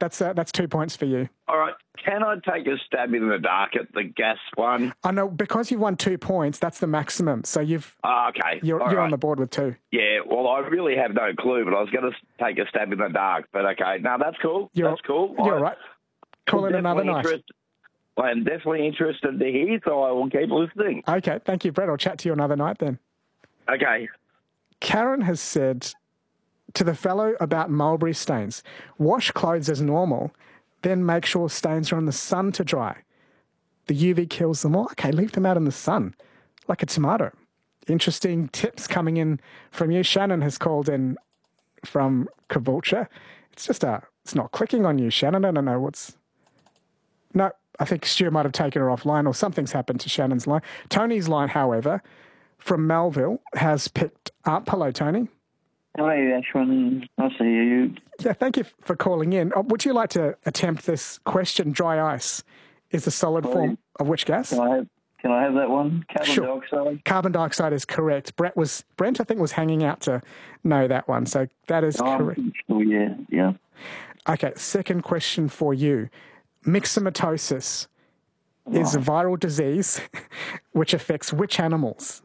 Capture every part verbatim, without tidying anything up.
That's uh, that's two points for you. All right. Can I take a stab in the dark at the gas one? I know, because you've won two points, that's the maximum. So you've Oh, okay. you're, All you're right. on the board with two. Yeah, well, I really have no clue, but I was going to take a stab in the dark. But okay, no, that's cool. You're, that's cool. You're I, all right. Call it another night. I am definitely interested to hear, so I will keep listening. Okay, thank you, Brett. I'll chat to you another night then. Okay. Karen has said to the fellow about mulberry stains, wash clothes as normal, then make sure stains are on the sun to dry. The U V kills them all. Okay, leave them out in the sun, like a tomato. Interesting tips coming in from you. Shannon has called in from Caboolture. It's just a, it's not clicking on you, Shannon. I don't know what's... No, I think Stu might have taken her offline, or something's happened to Shannon's line. Tony's line, however, from Melville, has picked up. Hello, Tony. Hello, Ashwin. Nice to hear you. Yeah, thank you for calling in. Oh, would you like to attempt this question? Dry ice is the solid Please. form of which gas? Can I have, can I have that one? Carbon Sure. dioxide? Carbon dioxide is correct. Brett was Brent, I think, was hanging out to know that one. So that is Oh, correct. Oh, yeah, yeah. Okay, second question for you. Myxomatosis is a viral disease which affects which animals?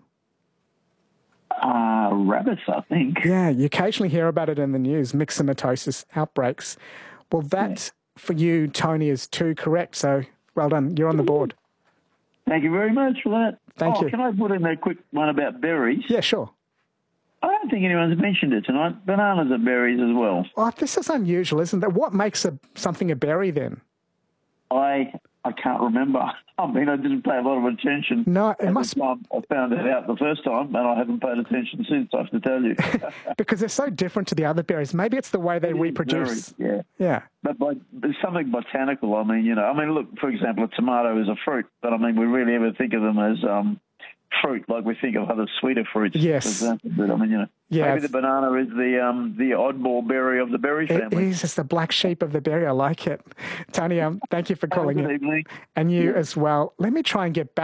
Uh, rabbits, I think. Yeah, you occasionally hear about it in the news, myxomatosis outbreaks. Well, that for you, Tony, is two correct. So well done. You're on the board. Thank you very much for that. Thank oh, you. Can I put in a quick one about berries? Yeah, sure. I don't think anyone's mentioned it tonight. Bananas are berries as well. Oh, this is unusual, isn't it? What makes a, something a berry then? I I can't remember. I mean, I didn't pay a lot of attention. No, it at must- the time I found it out the first time, and I haven't paid attention since, I have to tell you. Because they're so different to the other berries. Maybe it's the way they reproduce. Very, yeah. Yeah. But like, there's something botanical. I mean, you know, I mean, look, for example, a tomato is a fruit, but I mean, we really ever think of them as um, fruit, like we think of other sweeter fruits. Yes. For example. But I mean, you know, Yeah, maybe the banana is the um, the oddball berry of the berry It family. is. It's the black sheep of the berry. I like it. Tony, um, thank you for Have a calling good in. evening. And you Yeah. as well. Let me try and get back.